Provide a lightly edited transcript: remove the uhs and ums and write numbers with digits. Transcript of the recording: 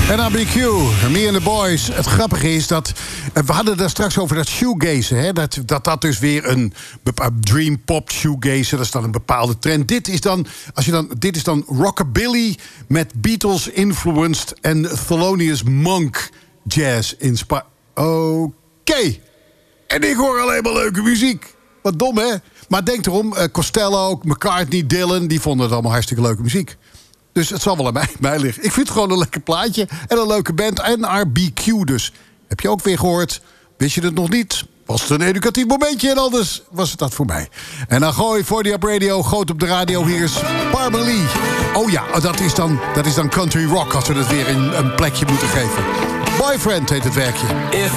NRBQ, Me and the Boys. Het grappige is dat... we hadden daar straks over dat shoegazen. Hè? Dat dus weer een dream pop shoegazen. Dat is dan een bepaalde trend. Dit is dan rockabilly met Beatles-influenced en Thelonious Monk jazz inspired. Oké. En ik hoor alleen maar leuke muziek. Wat dom, hè? Maar denk erom, Costello, McCartney, Dylan... die vonden het allemaal hartstikke leuke muziek. Dus het zal wel aan mij liggen. Ik vind het gewoon een lekker plaatje en een leuke band. NRBQ dus. Heb je ook weer gehoord? Wist je het nog niet? Was het een educatief momentje en anders was het dat voor mij. En dan gooi voor die op radio, groot op de radio. Hier is Parmalee. Oh ja, dat is dan country rock als we het weer een plekje moeten geven. Boyfriend heet het werkje.